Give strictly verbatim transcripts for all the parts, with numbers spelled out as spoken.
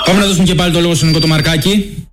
Πάμε να δώσουμε και πάλι το λόγο στον Νίκο το Μαρκάκη.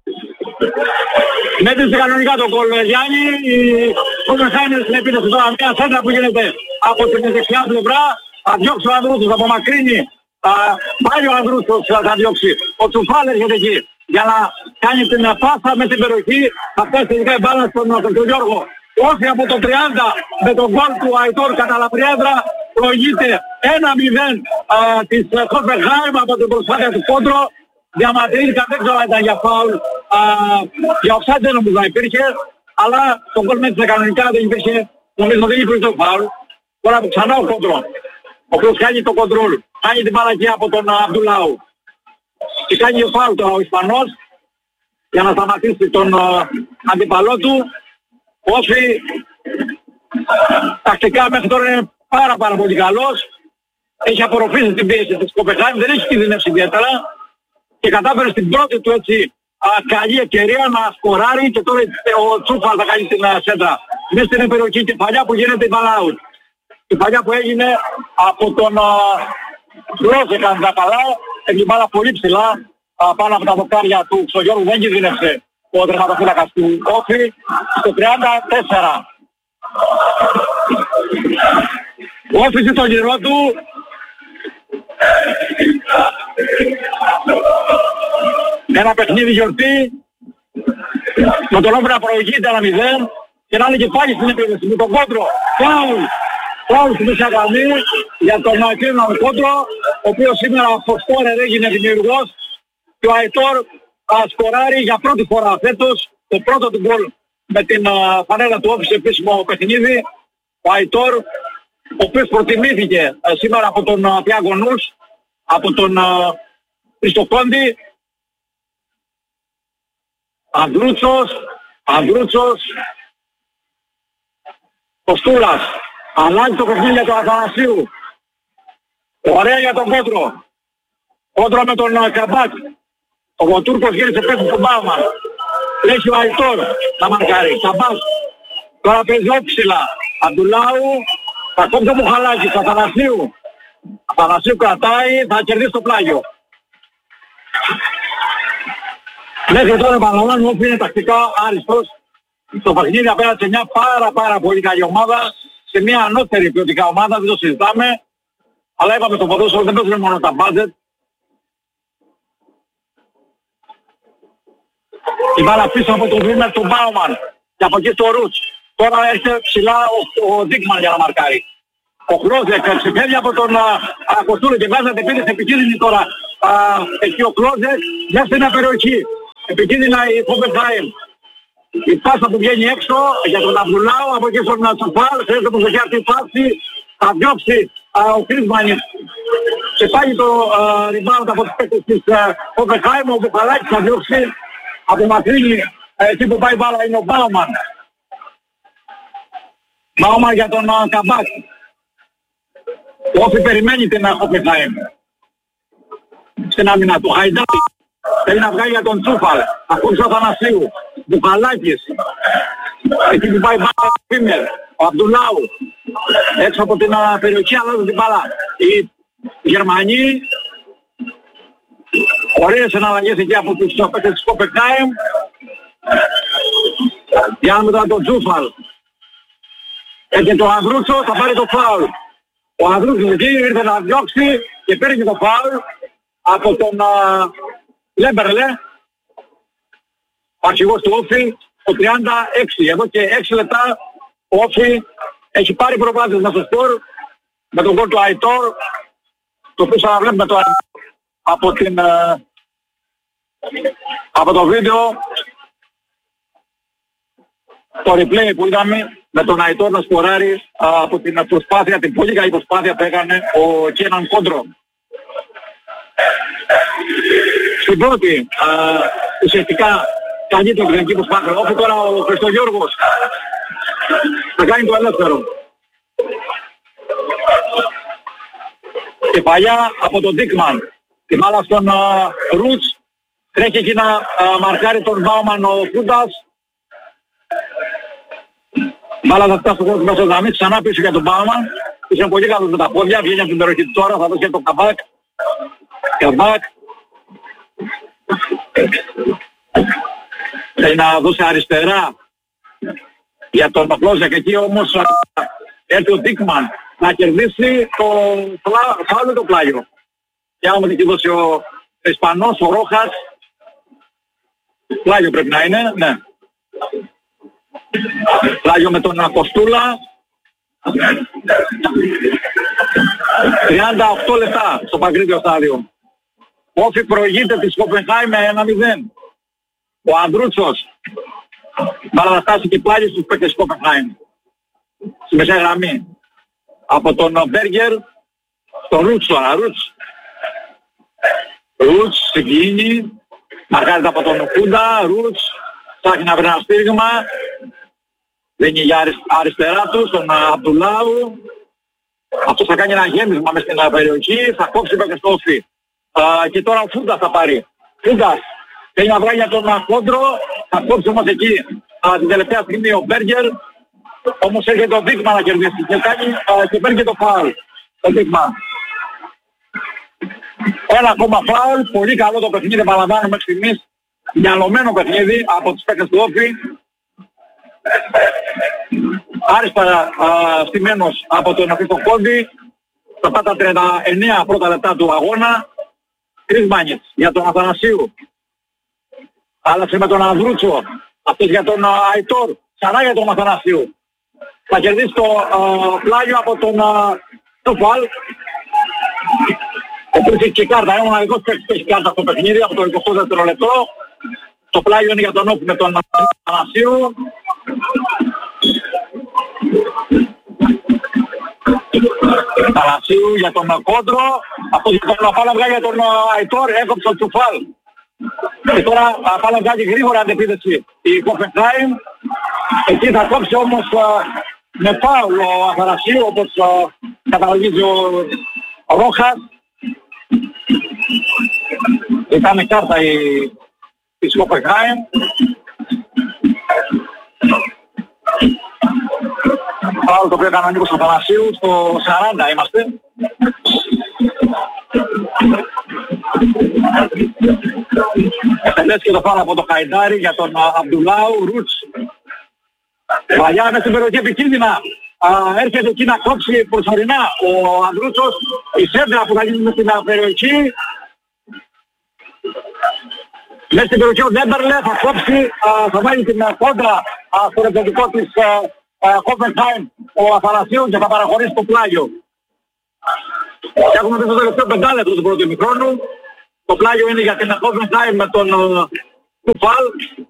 Μέτρησε κανονικά τον κόλ Γιάννη. Ο Μεχάνης στην επίθεση τώρα μια σέντρα που γίνεται από την δεξιά πλευρά. Θα διώξει ο Ανδρούτσος, θα απομακρύνει. Πάλι ο Ανδρούτσος θα διώξει. Ο Τσουφάλ έρχεται εκεί για να κάνει την πάσα με την περιοχή. Θα πέσει τελικά η μπάλα στον τον Γιώργο. Όχι από το τριάντα με τον γκολ του Αϊτόρ κατά Λαπριέδρα. Προηγείται ένα μηδέν της Χόφενχάιμ από την προσπάθεια του Κόντρο. Διαμαρτυρήθηκαν, δεν ξέρω αν ήταν για φάουλ. Για offside δεν νομίζω να υπήρχε. Αλλά το γκολ μέτρησε κανονικά, δεν υπήρχε. Νομίζω δεν υπήρχε το φάουλ. Τώρα που ξανά ο Κόντρο, ο οποίος κάνει το κοντρόλ, κάνει την μπάλα από τον Αμπτουλάου. Και κάνει ο φάουλ τώρα ο Ισπανός για να σταματήσει τον αντιπαλό του. Όσοι τακτικά μέχρι τώρα είναι πάρα πάρα πολύ καλός. Έχει απορροφήσει την πίεση της Κοπεχάιμ, δεν έχει κινδυνεύσει ιδιαίτερα. Και κατάφερε στην πρώτη του έτσι α, καλή ευκαιρία να σκοράρει και τώρα ο Τσούφαλ θα κάνει την σέντρα. Μέσα στην περιοχή κεφαλιά που γίνεται η μπαλάουτ. Η παλιά που έγινε από τον Ρόζεκαν αν τα καλά, έχει μπάλα πολύ ψηλά α, πάνω από τα δοκάρια του Ξογιώργου, δεν κινδύνευσε ο τερματοφύλακας του Όφη στο τριάντα τέσσερα. Ο Όφη στον γυρό του. Ένα παιχνίδι γιορτή με τον Όφη να προηγείται ένα μηδέν και να είναι και πάλι στην επίθεση με τον Κόντρο. Φάουλ! Φάουλ στην μεσαία γραμμή για τον Ακίνο Κόντρο, ο οποίος σήμερα φωστόρε έγινε δημιουργός και ο Αϊτόρ σκοράρει για πρώτη φορά φέτος το πρώτο του γκολ με την φανέλα του Όφη σε επίσημο παιχνίδι. Ο Αϊτόρ, ο οποίος προτιμήθηκε σήμερα από τον Τιάγκο Νους, από τον Χριστοκόντη. Ανδρούτσος, Ανδρούτσος, Κοστούρας, αλλάζει το παιχνίδι για τον Αθανασίου. Ωραία για τον Κόντρο. Κόντρο με τον Καμπάκ. Ο Τούρκος γύρισε πίσω στον Μπάουμαν. Έχει ο Αϊτόρ να μαρκάρει. Καμπάκ. Τώρα παίζει όψιλα. Αμπτουλάου. Θα κόψει ο Μουχαλάκης. Αθανασίου. Αθανασίου κρατάει. Θα κερδίσει το πλάγιο. Μέχρι τώρα επαναλαμβάνω ότι είναι τακτικά άριστος. Το παιχνίδι απέναντι σε μια πάρα πάρα πολύ καλή ομάδα. Σε μια ανώτερη ποιοτικά ομάδα. Δεν το συζητάμε. Αλλά είπαμε στο ποδόσφαιρο δεν παίζουν μόνο τα μπάτζετ. Η μπάλα πίσω από τον Βίμερ του Μπάουμαν και από εκεί στο Ρούτς. Τώρα έρχεται ψηλά ο, ο Δίκμαν για να μαρκάρει. Ο Κλόζεκ ξεφεύγει από τον Κοστούρη και βάζει την επίθεση επικίνδυνη τώρα. Α, εκεί ο Κλόζεκ μέσα στην περιοχή. Επικίνδυνα η Χόφενχάιμ. Η πάσα που βγαίνει έξω για τον Αμπτουλάου, από εκεί στον Τσουφάλ, χρειάζεται προσοχή αυτή η φάση. Θα διώξει α, ο Κρίσμανης και πάλι το rebound από τις παίκτες της Χόφενχάιμ. Ο Μπουχαλάκης θα διώξει. Απομακρύνει εκεί που πάει μπάλα είναι ο Μπάουμαν. Μπάουμαν για τον uh, Καμπάκ. Όφη περιμένει την Χόφενχάιμ. Στην άμυνα του Χαϊντά. Θέλει να βγάλει για τον Τσούφαλ. Ακούει ο Θανασίου. Μπουχαλάκης. Εκεί που πάει μπάλα ο Φίμερ. Ο Αμπτουλάου. Έξω από την uh, περιοχή αλλάζουν την μπάλα. Οι Γερμανοί. Ωραίες εναλλαγές εκεί από τους παίκτες της Χόφενχάιμ. Για μετά τον Τσούφαλ. Έρχεται ο Ανδρούτσο, θα πάρει το φάουλ. Ο Ανδρούτσος εκεί ήρθε να διώξει και παίρνει το φάουλ από τον uh, Λέμπερλε, ο αρχηγός του Όφη, το τριάντα έξι. Εδώ και έξι λεπτά ο Όφη έχει πάρει προβάδισμα στο σκορ με τον γκολ του Αϊτόρ, το οποίο αναβλέπουμε το από, την, uh, από το βίντεο, το replay που είδαμε με τον Αϊτόρ να σκοράρει uh, από την προσπάθεια, την πολύ καλή προσπάθεια που έκανε ο Κέναν Κόντρο. Στην πρώτη uh, ουσιαστικά καλύτερη τεχνική προσπάθεια. Όχι τώρα ο Χριστογιώργος θα κάνει το ελεύθερο. Και παλιά από τον Δίκμαν. Τη μπάλα στον uh, Ρούτς. Τρέχει εκεί να uh, μαρκάρει τον Μπάουμαν ο Κούντας. Μπάλα θα φτάσει στο χώρο του μέσα γραμμή. Ξανά πίσω για τον Μπάουμαν. Είναι πολύ καλός με τα πόδια. Βγαίνει από την περιοχή του τώρα. Θα δώσει και τον Καμπάκ. Καμπάκ. θέλει να δώσει αριστερά για τον Πλόζα και εκεί όμως έρθει ο Ντίκμαν να κερδίσει το φάουλ το πλάγιο. Και άμα έχει δώσει ο Ισπανός, ο Ρόχας, πλάγιο πρέπει να είναι, ναι. Πλάγιο με τον Κοστούλα. τριάντα οκτώ λεπτά στο Παγκρίτιο στάδιο. Όφι προηγείται τη Χόφενχάιμ με ένα μηδέν. Ο Ανδρούτσος παραστάσει και πλάγιο στους παίκτες της Χόφενχάιμ. Στη μεσαία γραμμή. Από τον Μπέργκερ στον Ρούτς τώρα. Ρούτς. Ρούτς συγκίνει. Μαρκάρεται από τον Κούντα. Ρούτς ψάχνει να βρει ένα στήριγμα. Δίνει για αριστερά του στον Αμπτουλάου. Αυτό θα κάνει ένα γέμισμα μες στην περιοχή. Θα κόψει παίκτες στο Όφι. Και τώρα ο Φούντας θα πάρει. Φούντας θέλει να βρει για τον Κόντρο. Θα κόψει όμως εκεί α, την τελευταία στιγμή ο Μπέργκερ. Όμως έρχεται ο Ντίκμαν να κερδίσει και κάνει α, και παίρνει και το φάουλ. Ο Ντίκμαν. Ένα ακόμα φάουλ. Πολύ καλό το παιχνίδι. Παραλαμβάνω μέχρι στιγμής. Μυαλωμένο παιχνίδι από τους παίκτες του Όφι. Άριστα στημένος από τον Αφίστο Κόντι. Στα πάτα τριάντα εννέα πρώτα λεπτά του αγώνα. Τρεις Μπάνιετς για τον Αθανασίου. Άλλαξε με τον Ανδρούτσο. Αυτός για τον Αϊτόρ. Ξανά για τον Αθανασίου. Θα κερδίσει το α, πλάγιο από τον Τουφάλ. Ο οποίος έχει και κάρτα. Είναι ο μοναδικός που έχει κάρτα στο παιχνίδι από το εικοστό δεύτερο λεπτό. Το πλάγιο είναι για τον Όφι με τον Αθανασίου. Αθανασίου για τον Κόντρο. Αυτό για τον Απάλα για τον Αϊτόρ. Έκοψε τον Τουφάλ. Και τώρα Απάλα βγάζει γρήγορα αντεπίθεση η Χόφενχάιμ. Εκεί θα κόψει όμως με φάουλ ο Αθανασίου όπως καταλογίζει ο Ρόχας. Ήταν κάρτα η της Χόφενχάιμ. Φάουλ το οποίο έκανε ο Νίκος Αθανασίου στο σαράντα είμαστε. Εκτελέσει και το φάουλ από το Χαϊντάρι για τον Αμπτουλάου. Ρούτς. Παλιά μέσα στην περιοχή επικίνδυνα. Α, έρχεται εκεί να κόψει προσωρινά ο Ανδρούτσος. Η σέντρα που θα γίνει μέσα στην περιοχή. Μέσα στην περιοχή ο Ντέμπερλε θα κόψει, α, θα βάλει την κόντρα στο ρεπτικό της Χόφενχάιμ ο Αθανασίου και θα παραχωρήσει το πλάγιο. Και έχουμε πει στο τελευταίο πεντάλεπτο του πρώτου ημιχρόνου. Το πλάγιο είναι για την Χόφενχάιμ με τον Τουφάλ.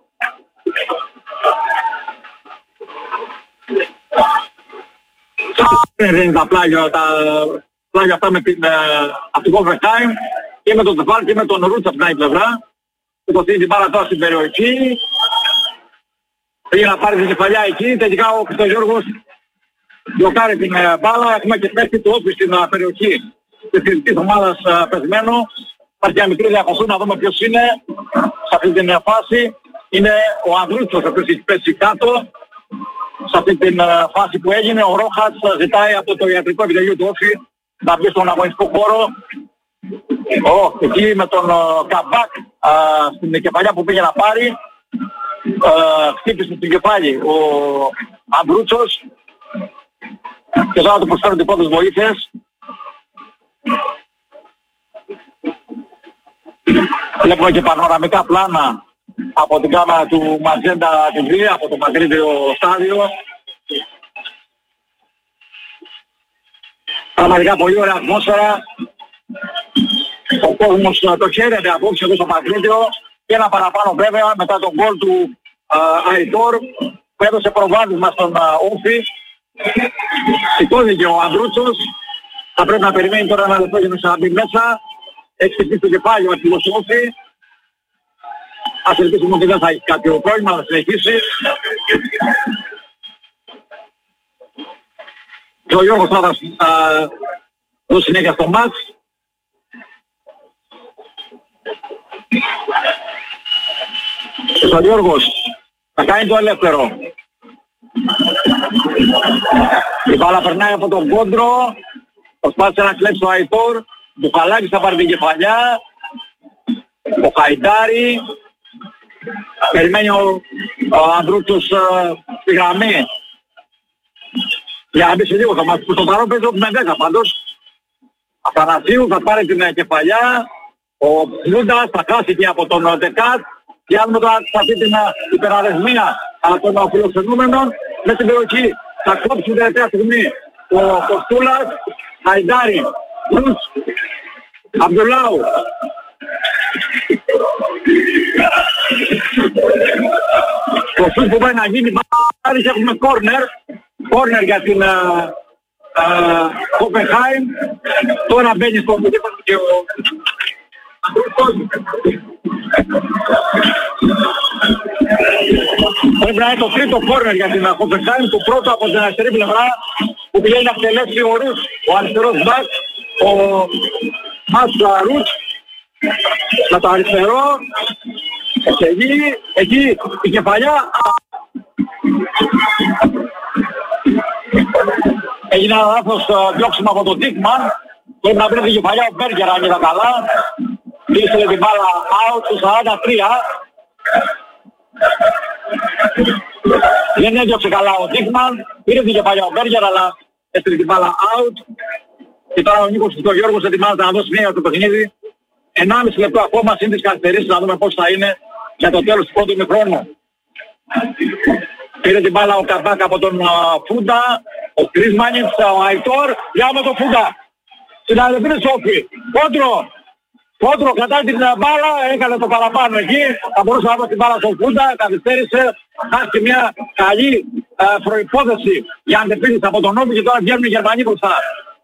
Δεν είναι τα πλάγια, τα πλάγια αυτά με την, από την Χόφενχάιμ και με τον Τουφάλ και με τον Ρούτς από την άλλη πλευρά. Και το θύνει την μπάλα τώρα στην περιοχή. Πήγε να πάρει την κεφαλιά εκεί. Τελικά ο Χριστογιώργος μπλοκάρει την μπάλα. Έχουμε και πέφτει το Όφι στην περιοχή της φυσικής ομάδας πεσμένο. Υπάρχει μια μικρή διακοπή να δούμε ποιος είναι σε αυτή την φάση. Είναι ο Ανδρούτσος ο οποίος έχει πέσει κάτω. Σε αυτή την φάση που έγινε ο Ρόχας ζητάει από το ιατρικό επιτελείο του Όφι να μπει στον αγωνιστικό χώρο. Oh, εκεί με τον uh, Καμπάκ uh, στην κεφαλιά που πήγε να πάρει uh, χτύπησε την κεφάλι ο Ανδρούτσος και τώρα του προσφέρουν τις πρώτες βοήθειες. Βλέπουμε και πανοραμικά πλάνα από την κάμερα του Ματζέντα τι βι, από το Παγκρίτιο στάδιο. Πραγματικά πολύ ωραία ατμόσφαιρα. Ο κόσμος το χαίρεται απόψε εδώ στο Παγκρίτιο και ένα παραπάνω βέβαια μετά τον γκολ του Αϊτόρ που έδωσε προβάδισμα στον Όφι. Σηκώθηκε ο Ανδρούτσος. Θα πρέπει να περιμένει τώρα ένα λεπτό για να ξαναμπεί μέσα. Έχει χτυπήσει το κεφάλι ο αρχηγός του Όφι. Ας ελπίσουμε ότι δεν θα έχει κάποιο πρόβλημα, θα συνεχίσει. Και ο Γιώργος θα δώσει συνέχεια στο μάτς. Και ο Γιώργος θα κάνει το ελεύθερο. Η μπάλα περνάει από τον Κόντρο. Προσπάθησε να κλέψει ο Αϊτόρ. Μπουχαλάκης θα πάρει την κεφαλιά. Ο Χαϊντάρη. Περιμένει ο, ο Ανδρούτσος στη γραμμή. Για να μπει σε λίγο θα μας πει στο παρόν παίζει με δέκα πάντως. Αθανασίου θα πάρει την κεφαλιά. Ο Φούντας θα χάσει και από τον Δεκάτ. Και αν μετά σε αυτή την υπεραρεσμία από τον φιλοξενούμενο με την περιοχή θα κόψει την τελευταία στιγμή ο Κοστούλας. Χαϊντάρη. Λούς. Αμπτουλάου. Το σούτ που πάει να γίνει πάλι και έχουμε κόρνερ. Κόρνερ για την Hoffenheim. Τώρα μπαίνει στο μουσικό και ο πρέπει να είναι το τρίτο κόρνερ για την Hoffenheim. Το πρώτο από την αριστερή πλευρά που πηγαίνει να εκτελέσει ο Ρους, ο αριστερός μπακ, ο Μάτσα Ρους. Με το αριστερό και εκεί, εκεί η κεφαλιά έγινε ένα λάθος διώξιμο από τον Τίκμαν. Πρέπει να βρει την κεφαλιά ο Μπέργκερ αν είδα καλά. Ήθελε την μπάλα out του σαράντα τρία. Δεν έδιωξε καλά ο Τίκμαν. Πήρε την κεφαλιά ο Μπέργκερ αλλά έστειλε την μπάλα out. Και τώρα ο Νίκος και ο Γιώργος ετοιμάζεται να δώσει μία στο παιχνίδι. ενάμιση λεπτό ακόμα συν τις καθυστερήσεις να δούμε πώς θα είναι για το τέλος του πρώτου ημιχρόνου. Πήρε την μπάλα ο Καμπάκ από τον uh, Φούντα, ο Κρίσμανιτς, ο Αϊτόρ, για με τον Φούντα. Συναδελφοί Σόφι, Κόντρο, Κόντρο κατά την μπάλα, έκανε το παραπάνω εκεί, θα μπορούσε να δώσει την μπάλα στον Φούντα, καθυστέρησε, χάσει μια καλή uh, προϋπόθεση για αντεπίθεση από τον Όφη και τώρα βγαίνουν οι Γερμανοί μπροστά.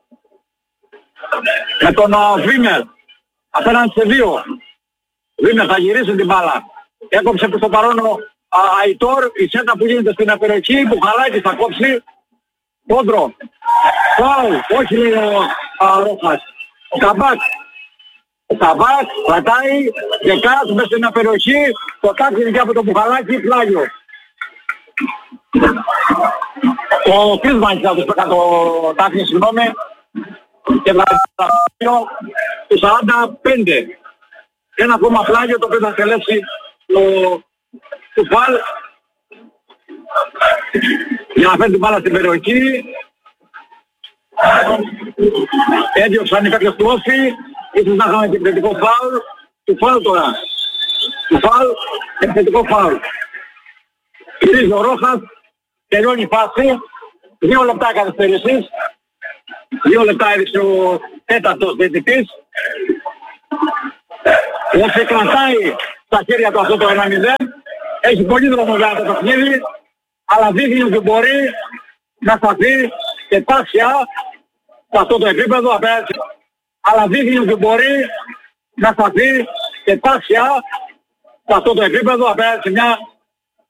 Με τον uh, Βίμερ. Απέναντι σε δύο. Βίμερ θα γυρίσει την μπάλα. Έκοψε προς το παρόν ο Αϊτόρ. Η σέντα που γίνεται στην απεροχή που χαλάει θα κόψει. Κόντρο. Φάουλ. Όχι λέει ο Ρόχας. Ο Καμπάκ. Ο Καμπάκ κρατάει και κάτω μέσα στην απεροχή. Το τάξη και από το Μπουχαλάκι πλάγιο. Ο Κρίσμανιτς θα τους πέκα το τάξη συγγνώμη. Και πλάγιο του σαράντα πέντε. Ένα ακόμα πλάγιο το οποίο θα τελέσει το Κουφάλ για να φέρει την μπάλα στην περιοχή. Έδιωξαν οι παίκτες του Όφη. Ίσως να είχαμε και επιθετικό φάουλ. Κουφάλ τώρα. Κουφάλ, επιθετικό φάουλ. Κυρίζει ο Ρόχας. Τελειώνει η φάση. Δύο λεπτά καθυστερήσεις. Δύο λεπτά έδειξε ο τέταρτος διαιτητής. Όσο κρατάει στα χέρια του αυτό το ένα μηδέν. Έχει πολύ δρόμο για το παιχνίδι. Αλλά δείχνει ότι μπορεί να σταθεί τετάξια σε αυτό το επίπεδο απέναντι. Αλλά δείχνει ότι μπορεί να σταθεί τετάξια σε αυτό το επίπεδο απέναντι σε μια